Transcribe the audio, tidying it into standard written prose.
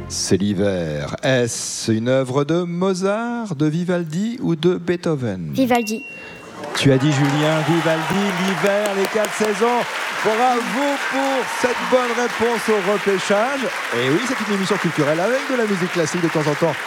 C'est l'hiver. Est-ce une œuvre de Mozart, de Vivaldi ou de Beethoven? Vivaldi. Tu as dit Julien, Vivaldi, l'hiver, les 4 saisons. Bravo pour cette bonne réponse au repêchage. Et oui, c'est une émission culturelle avec de la musique classique de temps en temps.